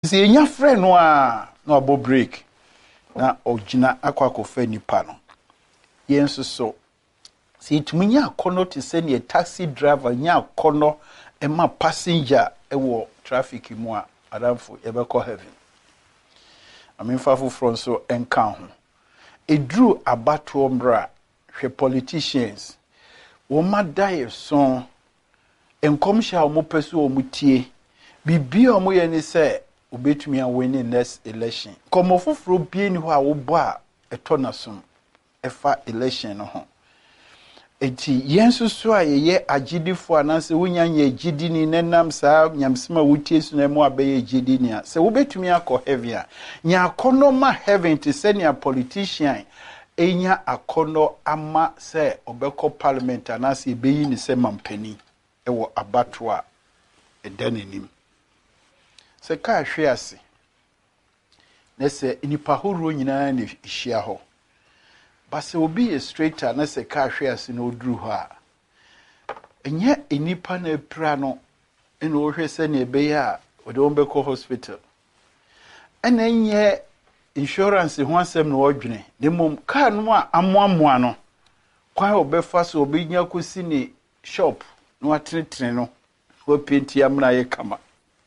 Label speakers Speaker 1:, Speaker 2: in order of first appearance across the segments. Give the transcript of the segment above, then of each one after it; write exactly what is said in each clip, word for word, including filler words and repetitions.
Speaker 1: See, your friend no no abo break. Na ogina akwa kofa nipa no. Yenso so. See, to me nya kono to send a taxi driver nya kono e ma passenger e wo traffic mu a adamfo e be call heaven. I mean fafu from so enka ho. E drew abato mbra hwe politicians. Wo ma die son enkomhya o mo peso o mutie. Bibi o mo ye ni say obetumi a win in next election. Komo foforo bie ni ho a wo bo a eto na som efa election no ho. Eti yensusu a ye agidifo ananse wonya nya agidi ni nenam saa nyamsema wutie su na mu abeye agidi ni a se wobetumi akọ heaven a nya akono ma heaven te se nya politician enya akono ama se obekọ parliament ananse ebeyi ni se mampani ewo abato a edanenim se ka hwe ase na se nipa horo nyina na hia ho base obi ye straighter na se ka hwe ase na oduru ho a enye enipa na epra no ena o hwe se na ebe a ode on beko hospital ena enye insurance ho asem na odwene demom ka no a amoamoa no kwa obefa so obi nya kosi ni shop no atretre no wo penti amna ye kama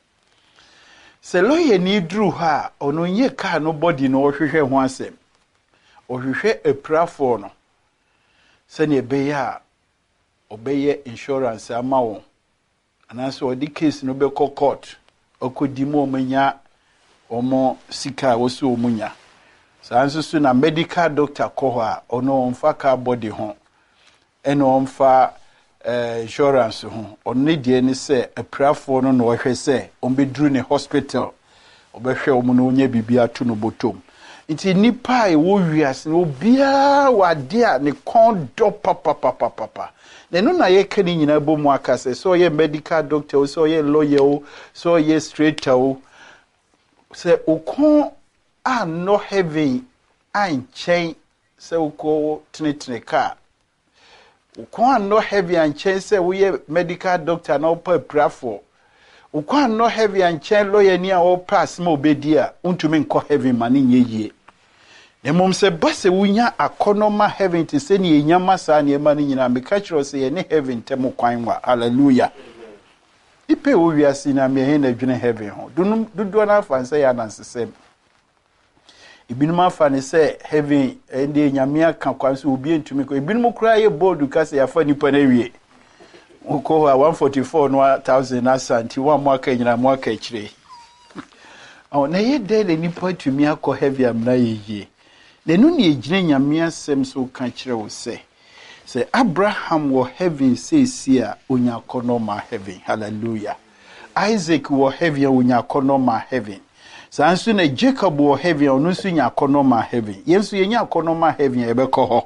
Speaker 1: se loye ni duru ha ono nye ka no body no ohwehwe ho asem ohwehwe eprafo no se ne beya obeye insurance ama wo anase odi case no be court okodi mo manya omo sika wo so omunya sanso so na medical doctor ko ho a ono onfa ka body ho eno onfa Uh, insurance ho onne die ni se aprafo no no hwe se ombedru ne hospital obehwe omo no nya bibia to no botom nti nipa e wo wiase no bia wade a ne kondo papa papa papa ne no na ye kani nyina bomu aka se so ye medical doctor so ye lawyer so ye straighter o se okon a no heavy an chain se uko tinitine ka ukwan no heavy and chain say we medical doctor no pa prafo ukwan no heavy and chain lawyer ni a o pass ma obedia untumi nko heavy mani nyeye nemom se base wunya akonoma heaven te se ni enyama sa na ema ni nyina me ka kiro se ye ne heaven temo kwan wa hallelujah ipe wo wiase na me he na dwene heaven ho dunu dudu na afanse ya nansesem ibinuma afa ne se heaven ende nyamia ka kwanso obi entumi ko ibinum kura ye bold ka se afa nipa na wie uko one hundred forty-four no thousand asanti wa mwaka nyina mwaka kire aw na ye de le nipa tumi akọ heaven amna ye ne nu ne ejine nyamia sem so ka kire wo se se Abraham wo heaven say si a onya kono ma heaven hallelujah Isaac wo heaven onya kono ma heaven sansu na Jacob wo heaven onu su nya kono ma heaven yensu ye nya kono ma heaven e be ko ho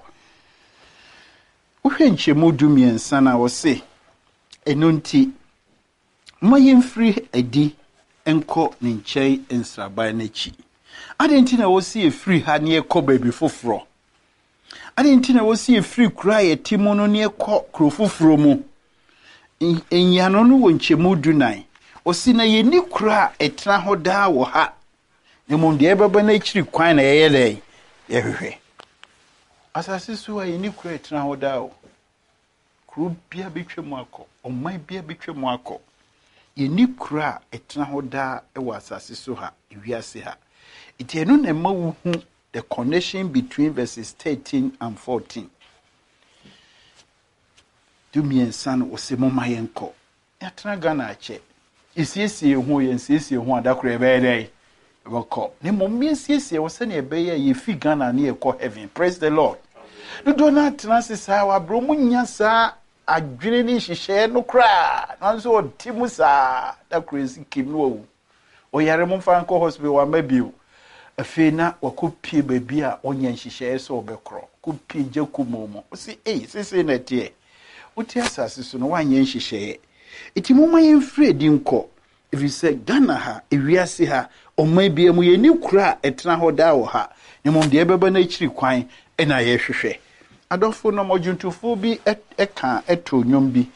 Speaker 1: uhwe nchemu dumiensa na wo se enunti moyin free edi enko ne nchei ensraban na chi adenti na wo se free ha ne ekọ baby foforo adenti na wo se free kura ye timono ne ekọ kro foforo mu enyano no wo nchemu dunan osi na ye ni kura etna ho da wo ha ne mo de baba na chiri kwan na ye le ye hwehwe asase so ye ni kura etna ho da wo kru bia betwemu akọ oman bia betwemu akọ ye ni kura etna ho da e wo asase so ha ewiase ha itienu na ma wu hu the connection between verses thirteen and fourteen do me ensan wo se mo mayenko yatna gana ache isiesie ho ye nsiesie ho adakoro ebe dey bako ne mo miesiesie wo se na ebe ye ye fi Ghana na ye ko heaven praise the Lord do do na transi sa wa bro munya sa adwene ni hihye no kra nanso otimu sa da crazy kim no o yare mo fa nko hospital wa mabiu afena wakopie baby a onya hihye so obekro kopie jakumomo o si eh sese na tie uti asase so no wanye hihye iti mo mayen fredi nko if you say Ghana ha ewiase ha o mabie mu ye ni kura etna ho da wo ha ne mo de beba na chiri kwan e na ye hwehwe adofo no mojuntufu bi eka eto nwom bi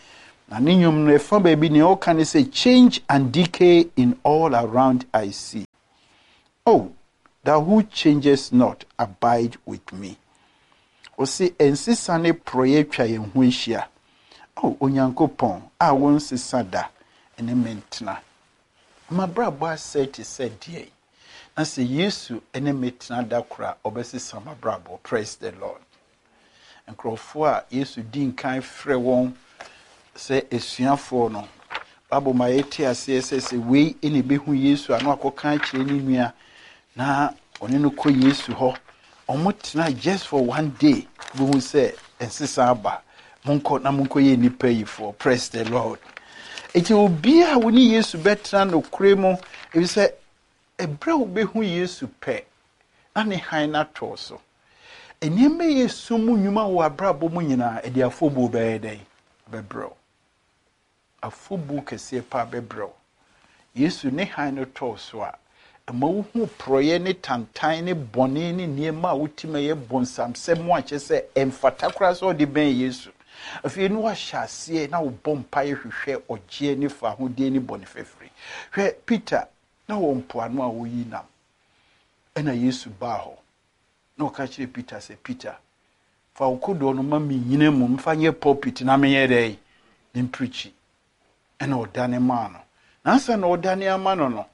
Speaker 1: Na ne nnwom no efa baabi ne o kan say change and decay in all around I see. Oh, thou who changes not, abide with me. O say ensisa ne proye twa ye ho ahia. Oh, Onyankopon, a won sisa da ene mentena. Ma brabo asɛ te sɛ die. Na sɛ Yesu ene metena da kora obesisa ma brabo. Praise the Lord. Nkrofo a Yesu din kan frɛ wɔn sɛ esuafo no. Babo ma yeti ase sɛ sɛ wei ene behu Yesu ano akoka kyerɛ ni nua na one no kɔ Yesu hɔ. Omo tena just for one day. Bo hu sɛ ensisa aba. Monko na monko ye nipa yi for. Praise the Lord. Eti obi a woni Yesu betra no kremo e bi sɛ ebra obehu Yesu pɛ na ne han na to so. Eniyeme Yesu mu nnwuma wo abrabo mu nyina e de afobu bɛyɛ dɛn bɛbrɛw. Afobu kɛse pa bɛbrɛw. Yesu ne han no to so a ema wo hu proye ne tantan ne bɔne ne niema a wotima ye bonsamsɛm mo akyɛ sɛ emfata kora so de ben Yesu. Afi no ahyase na wo bompa ye hwehwɛ ogye ne fa ho de ne bɔne fefiri. Hwɛ Peter na wo mpoano a wo yi nam. Ɛna Yesu ba hɔ. Na o ka kyerɛ Peter sɛ Peter fa okodo no ma me nyina mu mfa nye pulpit na me ye dai ne preachi. Ɛna odane ma no. Na ansa na odane ama no no.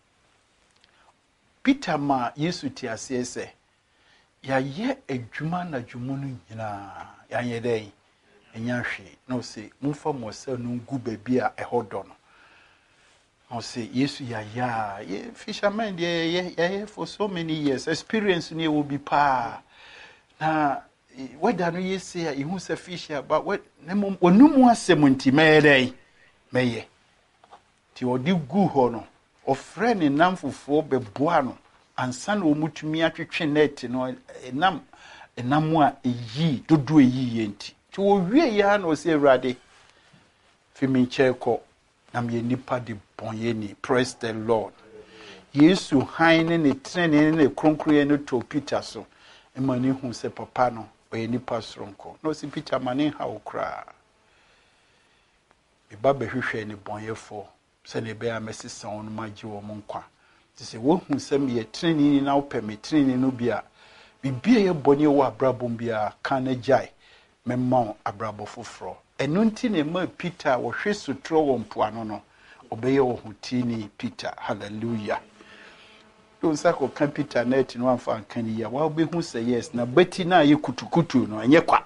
Speaker 1: Peter ma Yesu ti ase sɛ ya ye adwuma na dwumu no nyina ya nye dai enya hwe no se mumfa mo se no ngu baabi a ehodo no no se Yesu ya ya ye fisherman ye ye ye for so many years experience ni will be pa na whether no ye say e hu se fisher but what onum asem nti me dai meye ti odi gu ho no ofre ne namfofo beboa no ansa na omutumi atwetwe net no enam enam a eyi dodo eyi yenti ti wo wie ya na o se Awurade fimi cheko na me nipa de bonye ni. Praise the Lord. Yesu haine ne trene ne kronkroye no to Peter so emani hu se papa no o ye nipa sronko no si Peter mane ha okra e ba behwehwe ne bonyefo se ne be amesisa on magye wo nkwa ti se wo hu se me ye trene na wo pɛ me trene no bia bibia ye bonye wo abrabom bia kan agyae memma abrabo foforo enu nti ne ma Peter wo hwe sutro wo mpoano no obeye wo hutini Peter. Hallelujah. Don't say ko kan Peter net no amfa kan ya wa obehu say yes na bati na ye kutukutu no enye kwa.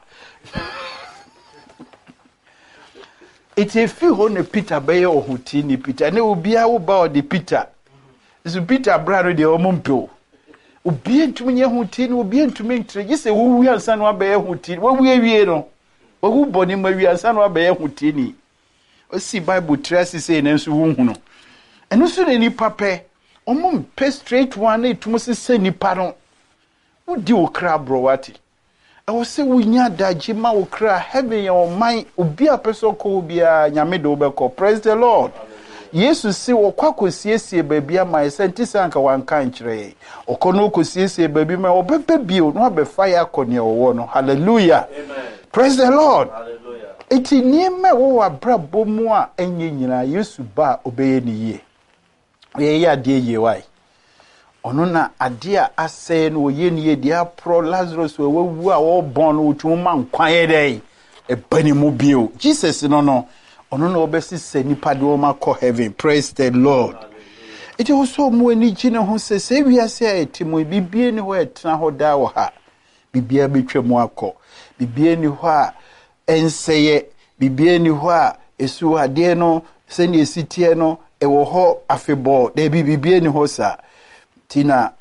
Speaker 1: It if you ho ne Peter beye wo hutini Peter ne obia wo ba o de Peter. So Peter brado de omompo. Obi ntumi nye hutini obi ntumi ntre gise wo wi ansa no abeye hutini wo wi awie no wo hu boni ma wi ansa no abeye hutini. O si Bible trace say na nso wo hu no eno so ne nipa pɛ omum pe straight one na etumo se nipa no wo di okra browati e wo se wo nya daji ma okra heaven your mind obi apeso ko obi a nyame do obekɔ. Praise the Lord. Yesu si wo kwa kosiesie baabi ama senti sanka wanka nkyerɛ okono kosiesie baabi ma obebe bio no abefa ya akɔne wo no. Hallelujah. Amen. Praise the Lord. Hallelujah. Eti nieme wo abrabɔ mu a enye nyina Yesu ba obeye ni yie. Ye ya de ye wai. Ono na ade a asɛ no ye ni ye dia pro Lazarus we wu a wo bon no tu ma nkwan ye dai. E bani mu bio. Jesus no no. Ono na obesi se nipa de wo ma kɔ heaven. Praise the Lord. Eti wo so mu ani gine ho se se wiase a etimo bibie ni ho etena ho da wo ha. Bibia betwa mu akɔ. Bibie ni ho a enseye bibie ni ho a esu ade no se ne esitie no e wo ho afebo de bibie ni ho sa tina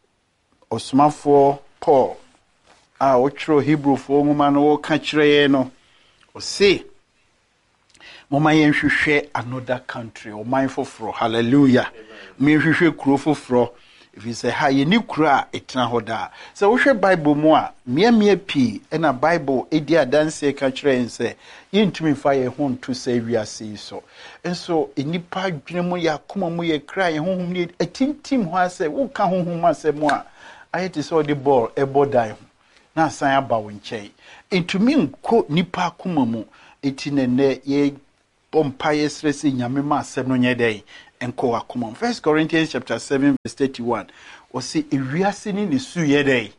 Speaker 1: osmafo Paul a otro Hebrew fo nwuma no wo ka kyerɛ no o se moma yen hwehwɛ another country o man foforo. Hallelujah. Me hwehwɛ kuro foforo. If you say ha ye ni kura etna hoda so wo hwɛ Bible mu a mia mia pi e na Bible edi adanse ka kyerɛ nse yentumi fa ye ho nto sɛ wiase so enso enipa dwene mu ya koma mu ye kra ye honhom ni atintim ho asɛ wo ka honhom asɛm a ayete sɛ odi ball e bodai na san aba wo nkyɛn entumi nko nipa koma mu eti nene ye Pompaye stressing Yamima Semnonya day and Koa Common. First Corinthians chapter seven, verse thirty-one. Or see if we are seeing the Suye day,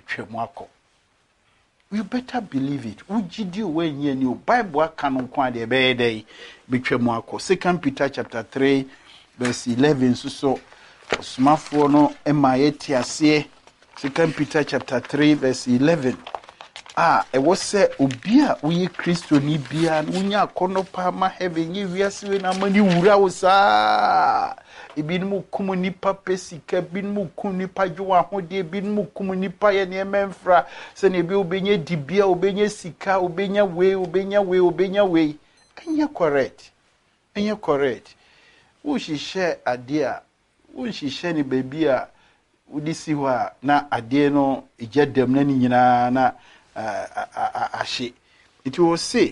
Speaker 1: you better believe it. Would you do when you knew Bible canon quite a bad day between Marco? Second Peter chapter three, verse eleven. So so smartphone M I A T S A. Second Peter chapter three, verse eleven. Ah, it was said, Ubia, we Christo Nibia, Unya Konopama having you, yes, when I'm a new Rausa. Ibin Mukumuni Papesica, Bin Mukuni Pajua, Hode, Bin Mukuni Pioneer Memfra, Senebi Ubenya Dibia, Ubenya Sika, Ubenya Way, Ubenya Way, Ubenya Way. And you're correct. And you're correct. Who she share a dear, who she share any baby, would see what na a dear no, a jet dem na na. Ashe. It will say,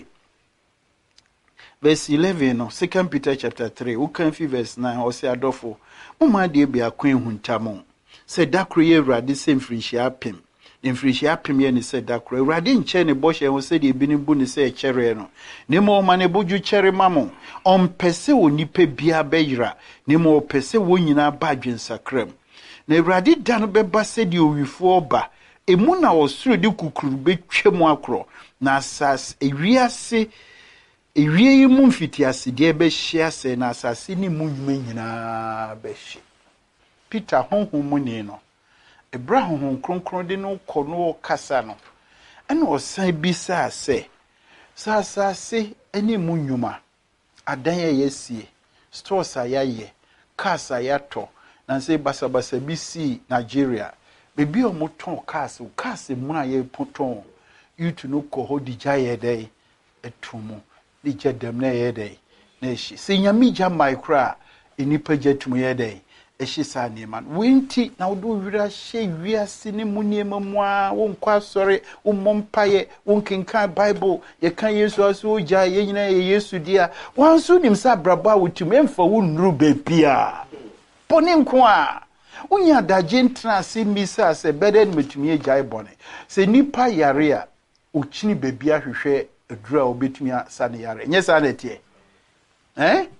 Speaker 1: verse eleven, no, Second Peter chapter three, who can feel verse nine, or say Adolfo, Uma de be a queen huntamon. Said that create radi same friendship him. In friendship him, and said that create radin chen a bush and said he been in bunny say cherry no. Nemo manebuju cherry mamon. On pese wo nipe bia bejra. Nemo pese wo nyina badwin sakrem. Ne radi dan beba said you before ba. Emuna osuru di kukuru betwem akro na asas ewiase ewie mu mfitiase de be hia se na asase ni mu nyina be hye Peter honhom mu ni no ebra honhom kronkron de no kɔ no kasa no ene osan bisa se sa asase eni mu nyuma adan ya yesie stores ayaye cars ayato na se basabasa bisi Nigeria Baby o moton cars, cars muna ye poton. You to no ko di jaye day etumu. Di jedem na ye day. Na shi. Se nyami ja micra enipa jetumu ye day. E shi sa neman. Wenti na odo wira she wiase ne mu niema mu a won kwa sori wo mompaye won kenkan Bible ye kan Yesu aso ja ye nyina ye Yesu dia. Wan so nim sa braba wotum emfa wo nru bepia. Poni nko a Unya da gentra se misa se beden metumi ejai bone se nipa yare a ochini bebi ahwehwe adura obetumi asane yare nye sa na tie eh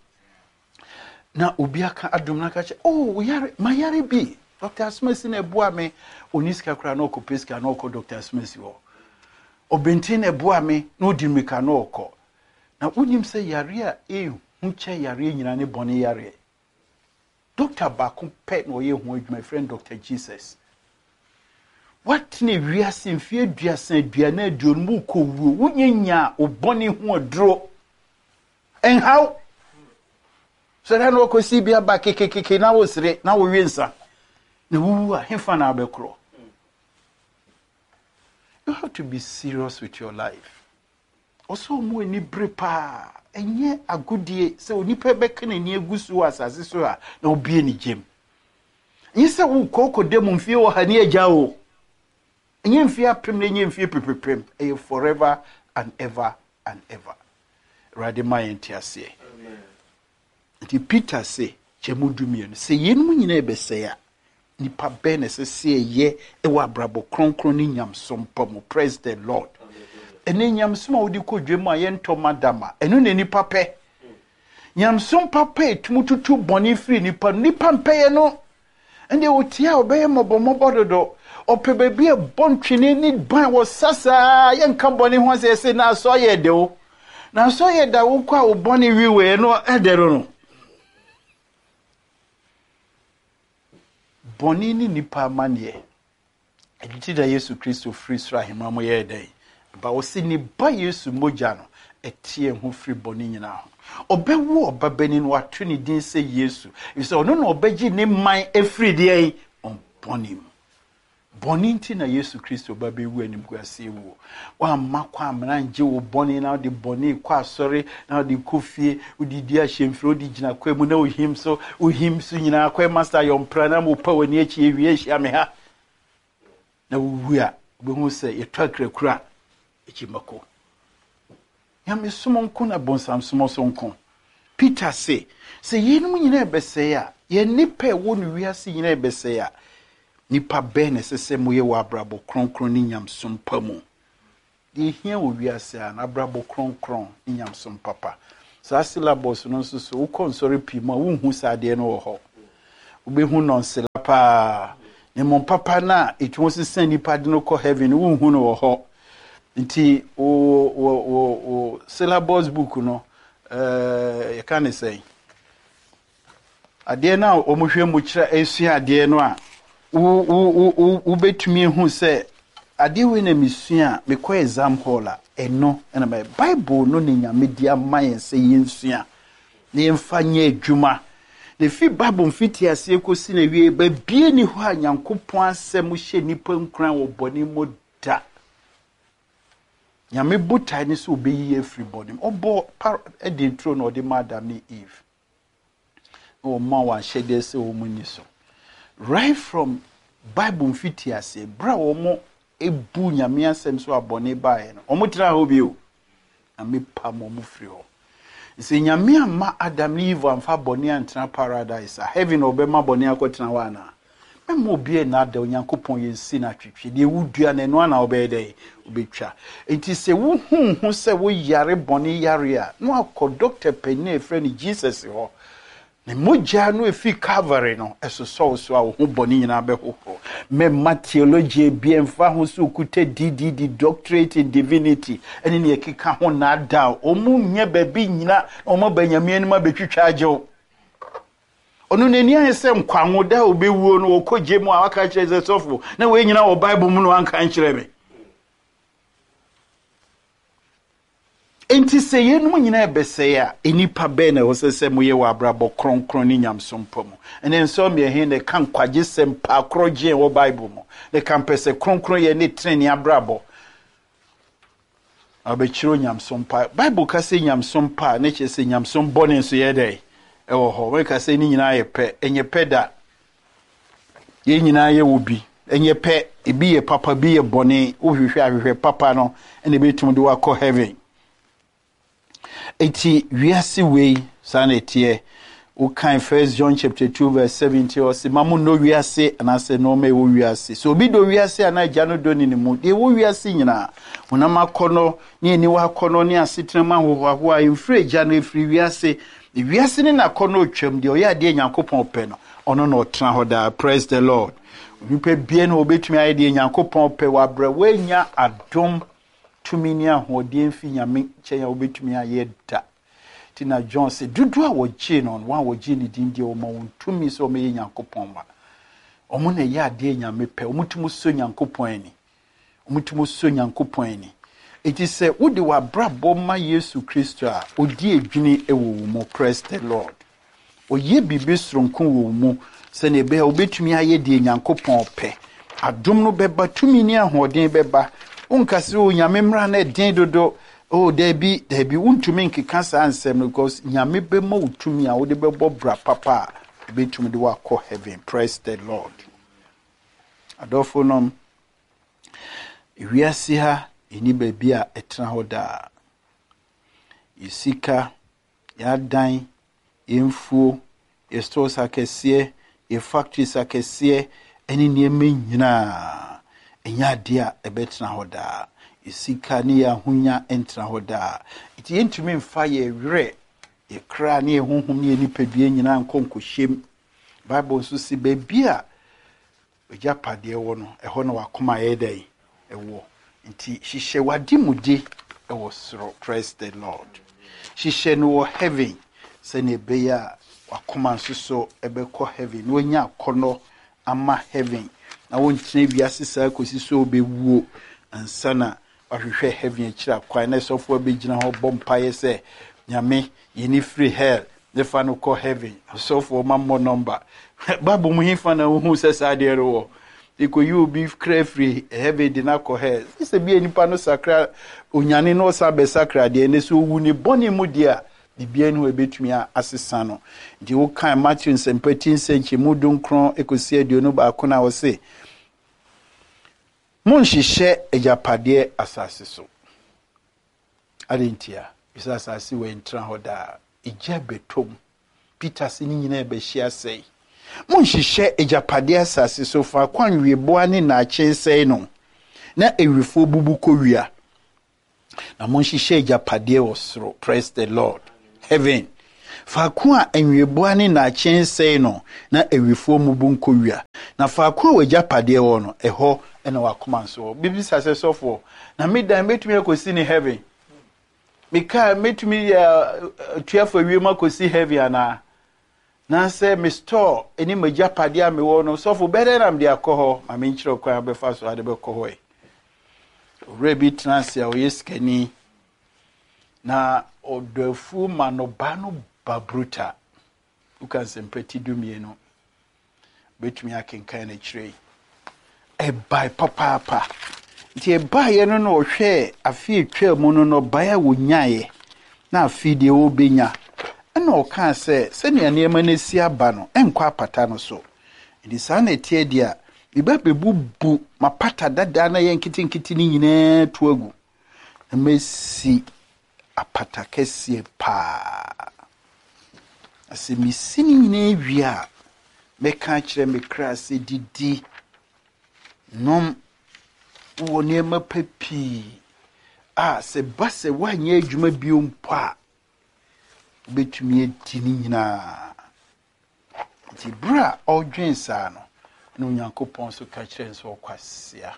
Speaker 1: na obi aka adom na ka che oh yare ma yare bi Doctor Smith na bua me oniska kra na okopeska na okọ Doctor Smith wo obentin na bua me na odimika na okọ na unyim se yare a e hunche yare nyina ne bone yare Doctor Bakum pet no ye hu my friend Doctor Jesus. What ne wiase mfie duasan duana aduon mu ko wuo wunyanya obone hu odro. And how? So that no ko si bia ba kekekeke na wo sire na wo wiensa. Na wuwu a hefa na abekro. You have to be serious with your life. Also mo ni brepa enye agudie se onipa bekene ni egusu asase so a na obie ni gem enye se wo kokko dem mfie wo ha ni agya o enye mfie apem na enye mfie pepepem e forever and ever and ever rade mayenti ase amen ti Peter say chemudumie no se yenum nyina ebese ya nipa ben se se ye e wa brabo kronkron ni nyamsom pam praise the Lord. Ene nyamsom a wodi kodwem a ye ntoma dama eno ne nipa pe nyamsom papa etumututu boni free nipa nipa mpeye no ende wotia obeye mobomobo dodo ope bebi e bontwene ni ban wo sasa ye nka boni ho se se na so ye de o na so ye da wo kwa wo boni wiwe no edero no boni ni nipa manie editi da Yesu Kristo free sra himamo ye dey ba wo si ni ba Yesu moja no etie ho free boni nyina ho obewu obabani no ato ni din se Yesu ise ono no obeji ne man efri de on bonim boni nti na Yesu Kristo babewu anim kwase wu wa makwa amra nje wo boni na de boni kwa sori na de kofie udidi a hemfro di gina kwa mu na ohim so ohim so nyina kwa master yon prana mo pa wani achi ewie hia me ha na wu a obehu se yetwa krakura echimako yame sumonko na bonsam sumosonko Peter say say yenum nyina ebese ya ye nipa wo no wiase nyina ebese ya nipa ben esese moye wa brabo kronkron ni nyamsom pamu de hia wo wiase na brabo kronkron ni nyamsom papa sa syllabus no so so ukon sorry pima wonhu sade no wo ho ubehu non selapa ne mon papa na etwo sesen nipa de no ko heaven wonhu no wo ho nti o o o syllabus book no eh you can say ade na omohwe mu kira esua ade no a u u u betumi hu se ade we na misua me ko exam hall a eno na my bible no ne nya media man se yensua ne yemfanye adwuma the fi bible mfiti ase ekosi na wie ba bie ni ho a Nyankopon asem hye nipa nkran wo boni mo da nyame butai ni so obeyi everybody obo e dey throne or the madam ni Eve o ma wa shede se o muni so right from bible mfiti ase bra wo mo ebu nyame asem so abone bae no omo tira ho bi o na me pa mo mo free ho se nyame ama Adam ni Eve amfa bone antra paradise a heaven obema bone akotena wana memo bie na da Onyankopon yensi na twetwe de wudua na no na obede obetwa enti se wo hu hu se wo yare bone yare a no akọ doctor penny friend Jesus ho ne moja no efi Calvary no eso so so a wo bone nyina be ho me theology bi emfa ho so kute D D D doctorate in divinity ene ne ekeka ho na da omu nye ba bi nyina omo banyame no ma betwitwa agyew onu neni anse nkwanwo da obewuo no okoje mu aka kire ze sofo na we nyina wo bible mu no anka nkire me enti se yenu nyina ebese ya enipa be na wo sese mu ye wa abrabo kronkron ni nyamsompo mu ene nso me he ne kan kwaje sempa kroje wo bible mu ne kan pese kronkron ye ne treni abrabo abechiro nyamsompa bible ka se nyamsompa ne che se nyamsom bone nso ye dai ewo ho we ka se ni nyina ye pe enye peda ye nyina ye wobi enye pe ebi ye papa bi ye bone wo hwehwe ahwehwe papa no ene betum de wa heaven eti wiase wei sanetie o kan First John chapter two verse seventy o se mamu no wiase anase no me wo wiase so obi do wiase anaja no do ni mu de wo wiase nyina wona makono ni eni wa kono ni asetrema hoho a infre ja no efri wiase the wiase ni na kono twam de o ya de Nyankopon pe no ono no tena ho da. Praise the Lord. Nipa bie no obetumi aye de Nyankopon pe wa bra wanya adom tumini ahode mfi nyame kyen ya obetumi aye da tina John se dudu a wogie no wan wogie ni dindi o ma wontumi so me Nyankopon ma omo na ye ade nyame pe omutumu so Nyankopon ani omutumu so Nyankopon ani it is say wo de wa brabo ma Yesu Kristo a odi edwini ewo mo. Praise the Lord. Oye bibi sronko wo mu se ne be obetumi aye de Nyankopon pe adom no beba tumini ahode beba unkase o nyame mra na den dodo o debi debi untumi nkeka sa ansem because nyame be ma utumi a wo de bebo bra papa betumi de wa ko heaven. Praise the Lord. Adofo nom wiase ha eni baby a etena ho da isika ya dan emfuo ye stores akese ye factories akese eni nieme nyina enya de a ebetena ho da isika ni ya hunya entena ho da iti yentumi mfa ye were ye kra ni ehunhum ni enipadue nyina nkonkohyem bible so si baby a ojapade wo no eho no wakoma ye dai ewo nti hihye wadimude ewo soro. Praise the Lord. Hihye no wo heaven se ne beya wakoma nsoso ebekọ heaven no nya akono ama heaven na wontine biase sa kosi so obewuo ansana wahwehwe heaven akira kwan na sofo abegina ho bompaye se nyame yini free hell the final call heaven sofo mammo number babu muhifa na hu se sadere wo iko you be free heaven di na ko he se bi enipa no sakra onyane no sabe sakra de ne so wu ni boni mu dia bibia no ebetumi asesa no di wo kan Matthew seventeen senchi mudun kron ekosi aduonu ba akona wo se mun hihye ejapade asase so adentia isa asase we ntra hoda ija betom Peter sini nyina be hia sei mun hihye ejapade asase so fa kwan wieboa ne na achensei no na ewifo bubu ko wia na mun hihye ejapade osoro. Praise the Lord. heaven. Faako a enweboa ne na kyensee no na ewifo mu bunko wia. Na faako a wagyapadeɛ wɔ no ɛhɔ ɛna wakoma nso. Bibi sase sofo na medan metumi akosi ne heaven. Mika metumi ya tuafo wiem akosi heaven ana. Na say me store eni magyapadeɛ a me wɔ no sofo bɛdɛ nam de akɔ hɔ ma me nkyerɛ kwan bɛfa so ade bɛkɔ hɔ. Rebi transia o yeskani na odofu manobano babruta uka sempeti dumienu betumi akenkan na kyerɛ e bai papa papa nti e bai ye no no hwɛ afi etwa mu no no bai a wonyae na afi de wo benya na o kan sɛ sɛ ne nneɛma na si aba no enkɔ apata no so ndi saa na tie dia biba bebubu mapata dada na ye nkitinkiti ni nyinaa to agu na mesi apata kɛseɛ pa ase misini nyinaa wia meka kyerɛ me kra sɛ didi nom wo nneɛma papi a sɛ ba sɛ wanyɛ adwuma bio mpo a betumi adi ni nyinaa nti bra ɔdwen saa no no Nyankopɔn so ka kyerɛ nso ɔkwasia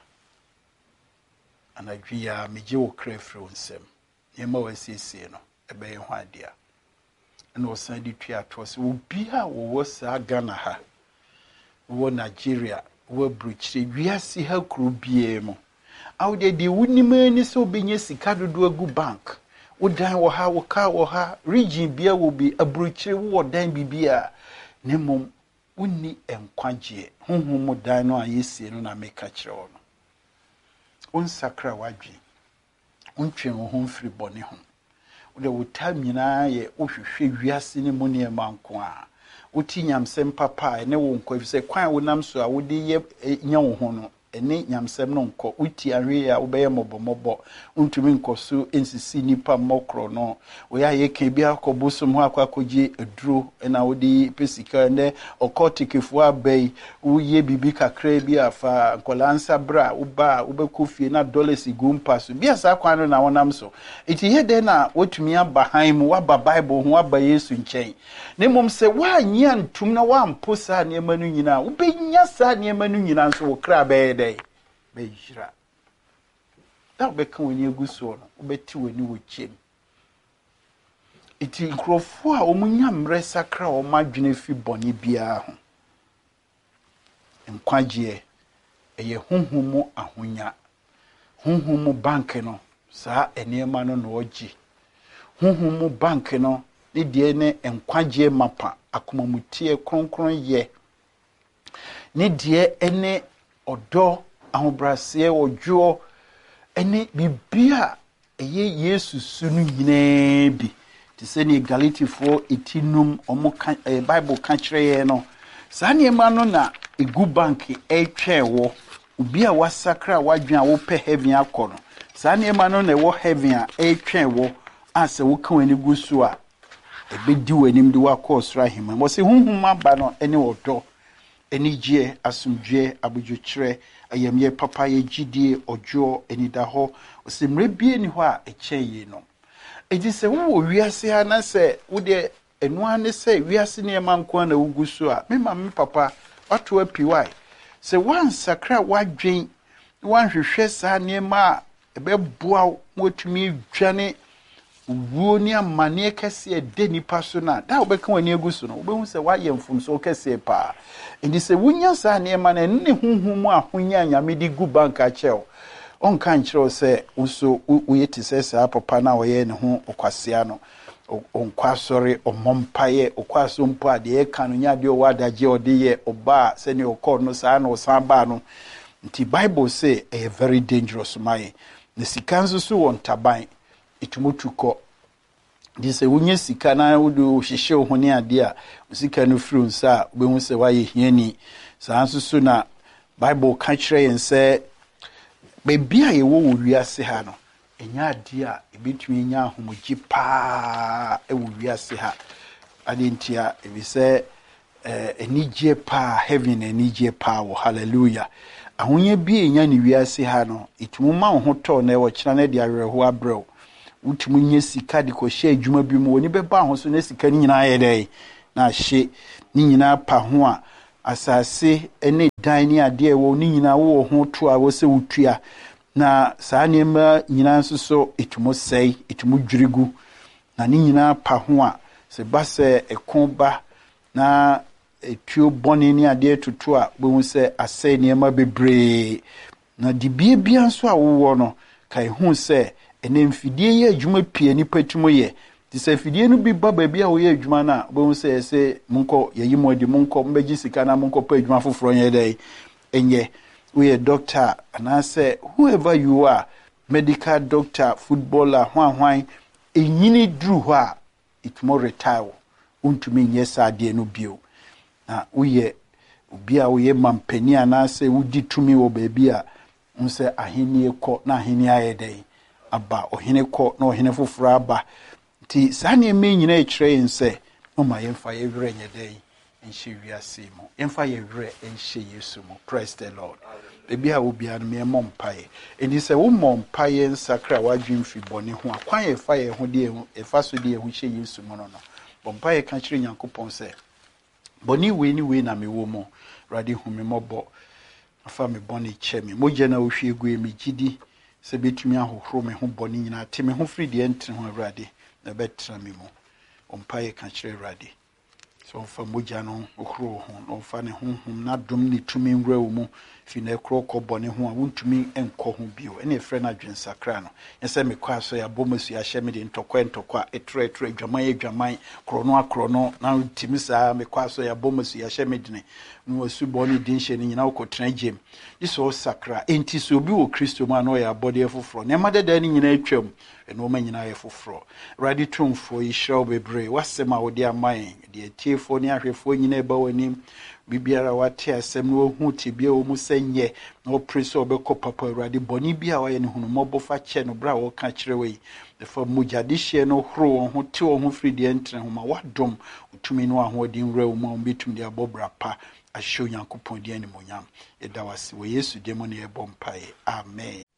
Speaker 1: anadwia megye wo kra firi nsɛm nneɛma wasiesie no ɛbɛyɛ ho adea na ɔsan di tua to sɛ obi a wɔwɔ saa Ghana ha wɔwɔ Nigeria wɔwɔ Brukyire wiase ha kuro bie mu awde de wunima ni sɛ obenye sika dodo agu bank wodan wɔ ha wo ka wɔ ha region bia wo bi Brukyire wo dan bibia ne mom wonni enkwagye honhom mo dan no a yesie no na meka kyerɛ wo no onsakra wadwe ontwe wo ho mfiri bɔne ho wode wotam nyinaa yɛ wohwehwɛ wiase ne mu ne manko a woti nyamsɛm papa ne wo nkɔ sɛ kwan wonam so a wode yɛ nya wo ho no ene nyamsɛm no nkɔ uti ahwe a wobɛyɛ mɔbɔmɔbɔ untumi nkɔ so ensisi nipa mɔkro no we ya yeke bia akɔbo som ho akɔkɔgye aduro na wode pesika ne ɔkɔtikefo abai woyɛ bibi kakra bi afa nkɔlansa bra woba wobɛkɔ fie na dollars gumpa so bia saa kwan no na wonam so iti ye de na wotumi aba han mu waba bible ho aba Yesu nkyɛn ne mom sɛ waanya ntum na wampo saa nneɛma no nyina wobɛnya saa nneɛma no nyina nso wo kra bɛyɛ dɛ bɛyira da wobɛka wani agusuo no wobɛti wani wɔ kyem iti nkrofo a omunya mmerɛ sakra o madwene fi bɔne biara ho nkwagye ɛyɛ honhom ahonya honhom bank no saa enema no no ogye honhom bank no ne die ne nkwagye mapa akomamutie kronkron ye ne die ene odo ahobrase odwo ene bibia eye Yesu sunu nyina bi te se ne Galatifo etinum omo kan eh, Bible kan kyerɛ ye no saa ne ma no na egu bank etwe wo obi a wasakra wadwen a wo pɛ heaven akɔ no saa ne ma no na wo heaven a etwe wo ase wo kan ani gu so a ebedi wanim de wakɔ sra hima mo se hunhum aba no ene odo eni gye asumdwe abudwokyerɛ ayamye papa ye gidie odwo enida ho osimre bie ni ho a ekyɛn no edi se wo wiase ha na se wo de enu ane se wiase ne manko na wugu so a me ma me papa wato api wai se wan sakra wadwen wan hwehwɛ saa ne ma ebeboa motumi dwane wuo ni amane kese de nipa so na da obeka wani agusu no obehu se waye mfumso kese pa indi se wunya sa ne ma na ne hunhum a hunya nyame di gu bank a chew on kan kyerɛ se uso uyeti se sa papa na woye ne ho okwasea no onkwasori omompaye okwaso mpo ade e kan nya de o wadaje ode ye oba se ne okɔ no sa na osan ba no nti Bible say a very dangerous mai ne sikanzo so won taban itumutuko dise wunye sika na wudu hihye ho ne ade a sika no firi nsa obehu se waye hiani saa nso na Bible ka kyerɛ yen se bebi a yewo wo wiase ha no enya ade a ebetumi nya ahomogi pa e wo wiase ha ade ntia ebi se eh enigye pa heaven enigye pa wo hallelujah ahonya bi enya ne wiase ha no itumu ma ho to na e wo kyerɛ na de awerɛho abrɛw wotumi nye sika de ko hye adwuma bi mu oni beba ho so na sika ni nyina ye dai na hye ni nyina pa ho a asase ene dan ni ade wo ni nyina wo ho to a wo se wutua na saa nneɛma nyina nso so etumo sei etumo dwirigu na ni nyina pa ho a se ba se ekon ba na etuo bɔne ni ade tutu a bo se asɛ nneɛma bebree na di bie bia nso a wo no kai hu se ene mfidie ye adwuma pie ni patumo ye ti se fidie no bi ba ba bia wo ye adwuma na bo se se munko ye yimo de munko mbegi sika na munko pa adwuma foforo ye dai enye we a doctor and I say whoever you are, medical doctor, footballer, hwan hwan enyini dru ho a it more retire untumi nyesa de no bio na we obi a we mampani ana say wudi tumi wo baabi a unse aheni ekọ na aheni ayedai aba ohene kọ na ohene foforo aba ti sane me nyina e kire nse no ma yemfa ye were nyedai enhye wiase mu yemfa ye were enhye Yesu mu. Praise the Lord. Ebi a obi an me mompaye eni se wo mompaye nsakra wadwin fi bone ho akwan ye fa ye ho de e fa so de e ho hye Yesu mu no no bompaye ka kire Nyankopon se bone we ni we na me wo mo rade hu me mobo afa me bone che me mogye na wo hwe egu e me gidi se betumi ahohoro me ho bone nyina te me ho firi de entre ho rade na betra me mu bompaye ka kire rade so fa mogya no ohoro ho no fa ne honhom na dom ni tumi nwra wo mu fi na ekro kobone ho a wontumi enko ho bio ene efre na dwensakra no yese me kwa so ya bomasu ya hye me de ntokwa ntokwa etre etre adwaman adwaman krono akrono na ntimi saa me kwa so ya bomasu ya hye me de no wasu bone din hye ni nyina ukotran gem iso sakra enti so obi wo Kristo ma no ya body efoforo ne madeda ni nyina atwam eno ma nyina ye foforo ready tumfo yi show bebre wasema wodi aman de tiefo ni ahwefo nyina eba wanim bibiara wate asem no hu tibia o mu senye no preso obekọ papa awurade boni bia wa ye ne hunu mobofa che no bra wo ka kire we the for mujadihye no horo won ho te won ho free de entre ho ma wadom utumi no ahodin wura wo ma betum de abobra pa ahyo Nyankopon de animonyam eda wase wo Yesu de mo ne e bompae amen.